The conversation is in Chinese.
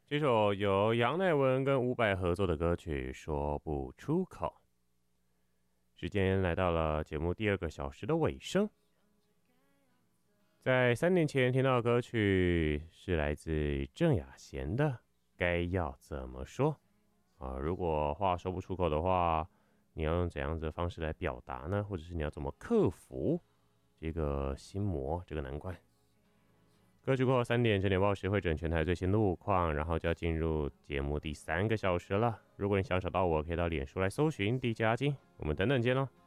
这首由杨乃文跟伍佰合作的歌曲《说不出口》。时间来到了节目第2个小时的尾声。在3年前听到的歌曲是来自郑雅贤的《该要怎么说》如果话说不出口的话，你要用怎样子的方式来表达呢？或者是你要怎么克服这个心魔，这个难关？歌曲过后3点，整点报时会整全台最新路况，然后就要进入节目第3个小时了。如果你想找到我，可以到脸书来搜寻DJ阿金，我们等等见喽。